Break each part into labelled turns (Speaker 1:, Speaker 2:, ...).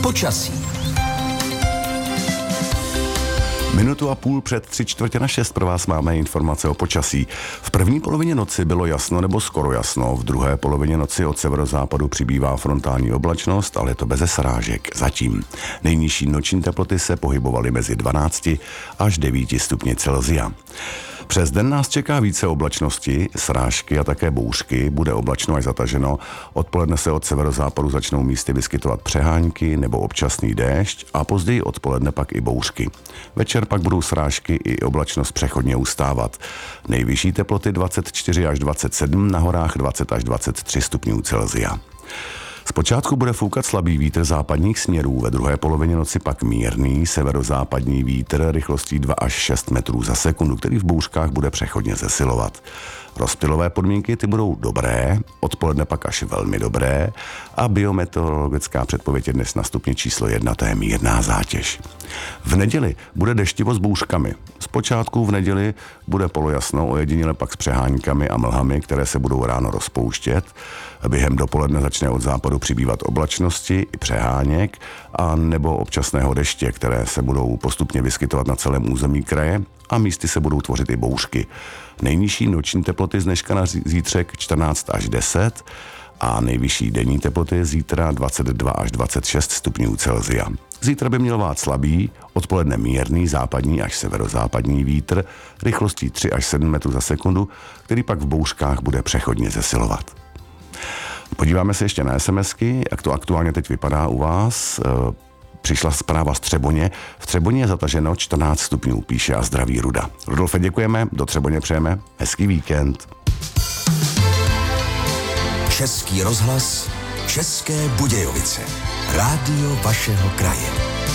Speaker 1: Počasí.
Speaker 2: Minutu a půl před 5:45 pro vás máme informace o počasí. V první polovině noci bylo jasno nebo skoro jasno, v druhé polovině noci od severozápadu přibývá frontální oblačnost, ale je to beze srážek zatím. Nejnižší noční teploty se pohybovaly mezi 12 až 9 stupni Celsia. Přes den nás čeká více oblačnosti, srážky a také bouřky, bude oblačno až zataženo. Odpoledne se od severozápadu začnou místy vyskytovat přehánky nebo občasný déšť a později odpoledne pak i bouřky. Večer pak budou srážky i oblačnost přechodně ustávat. Nejvyšší teploty 24 až 27, na horách 20 až 23 stupňů Celsia. Zpočátku bude foukat slabý vítr západních směrů, ve druhé polovině noci pak mírný severozápadní vítr rychlostí 2 až 6 metrů za sekundu, který v bouřkách bude přechodně zesilovat. Rozptylové podmínky ty budou dobré, odpoledne pak až velmi dobré a biometeorologická předpověď je dnes na stupni číslo 1, to je mírná zátěž. V neděli bude deštivo s bouřkami. Zpočátku v neděli bude polojasno, ojediněle pak s přeháňkami a mlhami, které se budou ráno rozpouštět. Během dopoledne začne od západu přibývat oblačnosti i přeháněk a nebo občasného deště, které se budou postupně vyskytovat na celém území kraje a místy se budou tvořit i bouřky. Nejnižší noční teploty z dneška na zítřek 14 až 10 a nejvyšší denní teploty zítra 22 až 26 stupňů Celsia. Zítra by měl vát slabý, odpoledne mírný západní až severozápadní vítr rychlostí 3 až 7 metrů za sekundu, který pak v bouřkách bude přechodně zesilovat. Podíváme se ještě na SMSky, jak to aktuálně teď vypadá u vás. Přišla zpráva z Třeboně. V Třeboně je zataženo 14 stupňů, píše a zdraví Ruda. Rudolfe, děkujeme, do Třeboně přejeme hezký víkend.
Speaker 1: Český rozhlas, České Budějovice. Rádio vašeho kraje.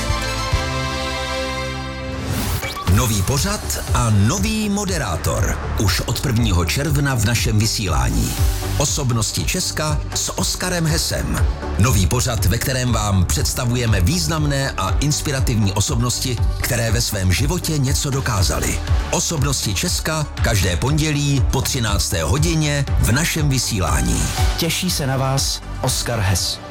Speaker 1: Nový pořad a nový moderátor. Už od 1. června v našem vysílání. Osobnosti Česka s Oskarem Hesem. Nový pořad, ve kterém vám představujeme významné a inspirativní osobnosti, které ve svém životě něco dokázaly. Osobnosti Česka každé pondělí po 13. hodině v našem vysílání.
Speaker 3: Těší se na vás Oskar Hes.